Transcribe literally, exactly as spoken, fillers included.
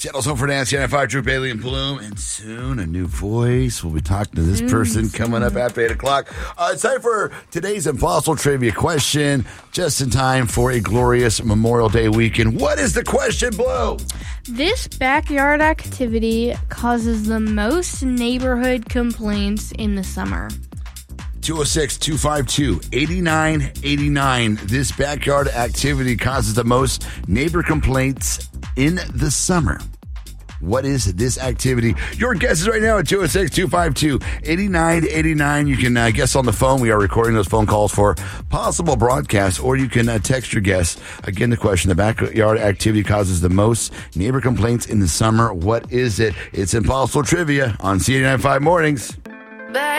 Seattle's Home for Dance, ninety-five, Drew Bailey and Bloom, and soon a new voice. We'll be talking to this person coming up after eight o'clock. Uh, it's time for today's Impossible Trivia question, just in time for a glorious Memorial Day weekend. What is the question, Blue? This backyard activity causes the most neighborhood complaints in the summer. two oh six, two five two, eight nine eight nine. This backyard activity causes the most neighbor complaints in the summer. What is this activity? Your guesses right now at two oh six, two five two, eight nine eight nine. You can uh, guess on the phone. We are recording those phone calls for possible broadcasts, or you can uh, text your guess. Again, the question, the backyard activity causes the most neighbor complaints in the summer. What is it? It's Impossible Trivia on C eighty-nine point five Mornings.